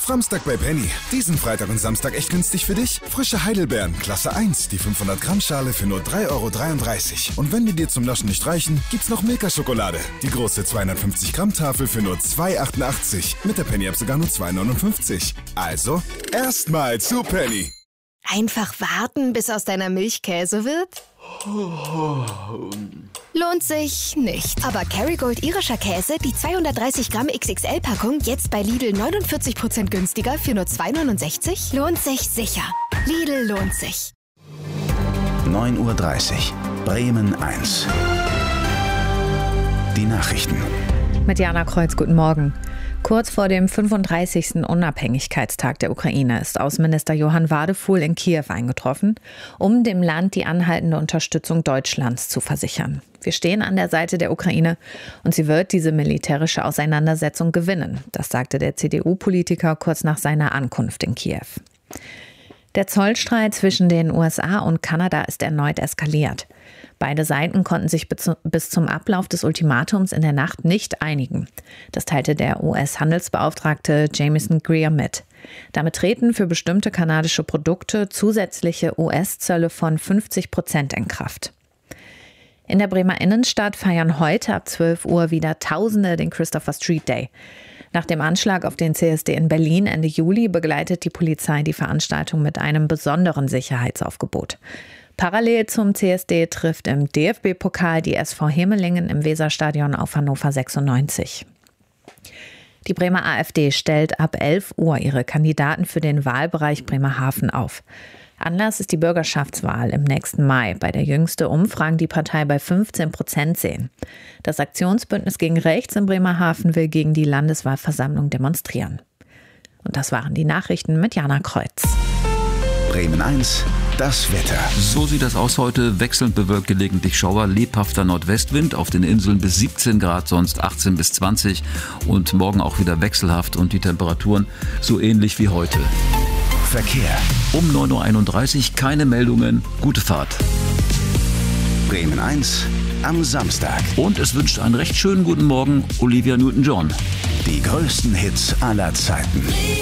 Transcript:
Samstag bei Penny. Diesen Freitag und Samstag echt günstig für dich? Frische Heidelbeeren, Klasse 1, die 500 Gramm Schale für nur 3,33 €. Und wenn die dir zum Naschen nicht reichen, gibt's noch Milka-Schokolade. Die große 250 Gramm Tafel für nur 2,88 €. Mit der Penny-App sogar nur 2,59 €. Also, erstmal zu Penny. Einfach warten, bis aus deiner Milch Käse wird? Lohnt sich nicht. Aber Kerrygold irischer Käse, die 230 Gramm XXL-Packung, jetzt bei Lidl 49% günstiger für nur 2,69 €? Lohnt sich sicher. Lidl lohnt sich. 9:30 Uhr. Bremen 1. Die Nachrichten. Mit Jana Kreuz, guten Morgen. Kurz vor dem 35. Unabhängigkeitstag der Ukraine ist Außenminister Johann Wadefuhl in Kiew eingetroffen, um dem Land die anhaltende Unterstützung Deutschlands zu versichern. Wir stehen an der Seite der Ukraine und sie wird diese militärische Auseinandersetzung gewinnen. Das sagte der CDU-Politiker kurz nach seiner Ankunft in Kiew. Der Zollstreit zwischen den USA und Kanada ist erneut eskaliert. Beide Seiten konnten sich bis zum Ablauf des Ultimatums in der Nacht nicht einigen. Das teilte der US-Handelsbeauftragte Jamieson Greer mit. Damit treten für bestimmte kanadische Produkte zusätzliche US-Zölle von 50% in Kraft. In der Bremer Innenstadt feiern heute ab 12 Uhr wieder Tausende den Christopher Street Day. Nach dem Anschlag auf den CSD in Berlin Ende Juli begleitet die Polizei die Veranstaltung mit einem besonderen Sicherheitsaufgebot. Parallel zum CSD trifft im DFB-Pokal die SV Hemelingen im Weserstadion auf Hannover 96. Die Bremer AfD stellt ab 11 Uhr ihre Kandidaten für den Wahlbereich Bremerhaven auf. Anlass ist die Bürgerschaftswahl im nächsten Mai, bei der jüngste Umfragen die Partei bei 15% sehen. Das Aktionsbündnis gegen Rechts in Bremerhaven will gegen die Landeswahlversammlung demonstrieren. Und das waren die Nachrichten mit Jana Kreuz. Bremen 1, das Wetter. So sieht das aus heute. Wechselnd bewölkt, gelegentlich Schauer, lebhafter Nordwestwind, auf den Inseln bis 17 Grad, sonst 18 bis 20 und morgen auch wieder wechselhaft und die Temperaturen so ähnlich wie heute. Verkehr. Um 9:31 Uhr keine Meldungen, gute Fahrt. Bremen 1 am Samstag. Und es wünscht einen recht schönen guten Morgen Olivia Newton-John. Die größten Hits aller Zeiten.